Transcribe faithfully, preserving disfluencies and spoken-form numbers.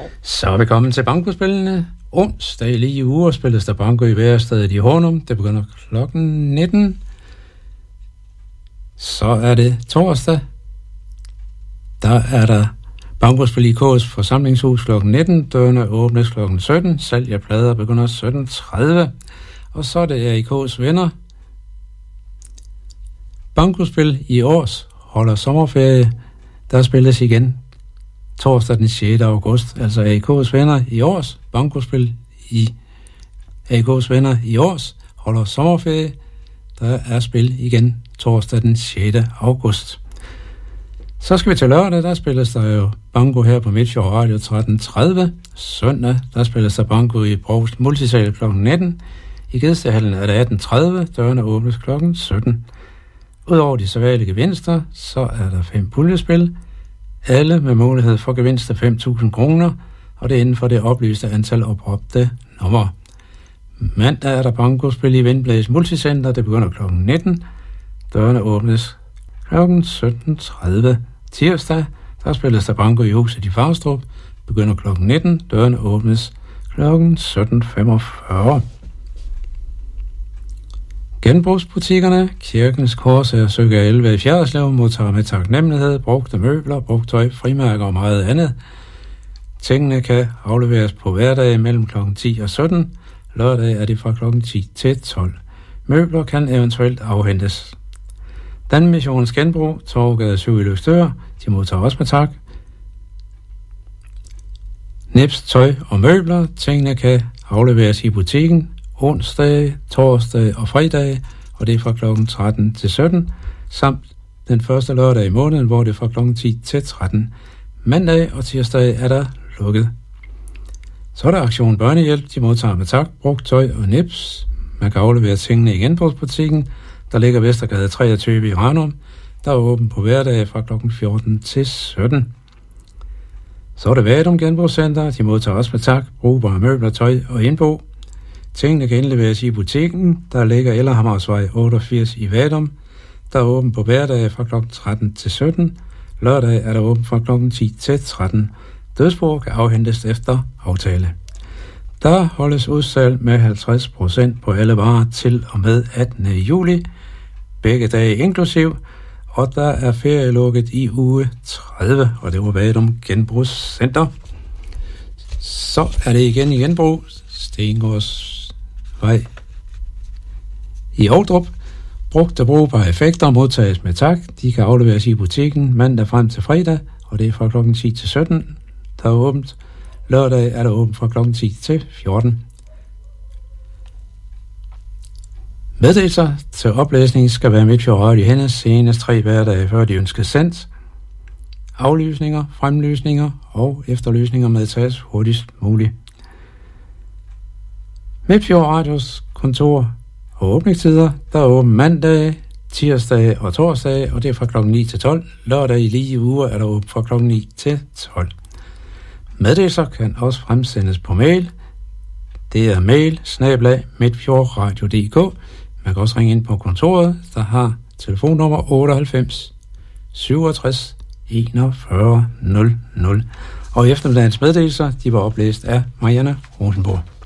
Så er vi kommet til bankospillene. Onsdag lige i uger spilles der banko i værestedet i Hornum. Det begynder klokken nitten. Så er det torsdag. Der er der bankospil i K's forsamlingshus klokken nitten. Dørene åbnes klokken sytten. Salg af plader begynder sytten tredive. Og så er det A I K's venner. Bankospil i års holder sommerferie. Der spilles igen torsdag den sjette august, altså A I K's venner i års. Bankospil i A I K's venner i års holder sommerferie. Der er spil igen torsdag den sjette august. Så skal vi til lørdag, der spilles der jo banko her på Midtfjord Radio tretten tredive. Søndag, der spilles der banko i Brovst Multisal klokken nitten. I Gedstedhallen er det atten tredive, dørene åbnes klokken sytten. Udover de sædvanlige gevinster, så er der fem puljespil. Alle med mulighed for gevinst af fem tusind kroner, og det er inden for det oplyste antal opråbte numre. Mandag er der bankospil i Vindblæs Multicenter, det begynder klokken nitten. Dørene åbnes klokken sytten tredive. Tirsdag, der spilles der banko i huset i Farstrup, begynder klokken nitten. Dørene åbnes klokken sytten femogfyrre. Genbrugsbutikkerne, Kirkens Korsager, Søger elleve i Fjerderslev, modtager med taknemmelighed brugte møbler, brugt tøj, frimærker og meget andet. Tingene kan afleveres på hverdage mellem klokken ti og sytten. Lørdag er det fra klokken ti til tolv. Møbler kan eventuelt afhentes. Danmissionens Genbrug, Torvegade syv i Løgstør, de modtager også med tak. Nips, tøj og møbler, tingene kan afleveres i butikken onsdag, torsdag og fredag, og det er fra klokken tretten til sytten, samt den første lørdag i måneden, hvor det er fra klokken ti til tretten. Mandag og tirsdag er der lukket. Så er der Aktion Børnehjælp, de modtager med tak, brugt tøj og nips. Man kan aflevere tingene i genbrugsbutikken, der ligger Vestergade treogtyve i Ranum, der er åben på hverdag fra klokken fjorten til sytten. Så er det Vadum Genbrugscenter, de modtager også med tak, brugbare møbler, tøj og indbo. Tingene kan indleveres i butikken, der ligger Ellerhammersvej otteogfirs i Vadum. Der er åben på hverdag fra klokken tretten til sytten. Lørdag er der åben fra klokken ti til tretten. Dødsbo kan afhentes efter aftale. Der holdes udsalg med halvtreds procent på alle varer til og med attende juli. Begge dage inklusiv. Og der er ferielukket i uge tredive, og det var Vadum Genbrugscenter. Så er det igen i genbrug. Stengårds Vej i Ovdrup. Brugte brugbare effekter modtages med tak. De kan afleveres i butikken mandag frem til fredag, og det er fra klokken ti til sytten. Der er åbent. Lørdag er der åbent fra klokken ti til fjorten. Meddelelser til oplæsning skal være Midtfjord Radio Hennes senest tre hverdage før de ønskes sendt. Aflysninger, fremlysninger og efterlysninger medtages hurtigst muligt. Midtfjord Radios kontor og åbningstider, der er åbent mandag, tirsdag og torsdag, og det er fra klokken ni til tolv. Lørdag i lige uger er der åbent fra klokken ni til tolv. Meddelelser kan også fremsendes på mail. Det er mail snabel-a midtfjordradio punktum d k. Man kan også ringe ind på kontoret, der har telefonnummer otteoghalvfems syvogtres enogfyrre nul nul. Og eftermiddagens meddelelser, de var oplæst af Marianne Rosenborg.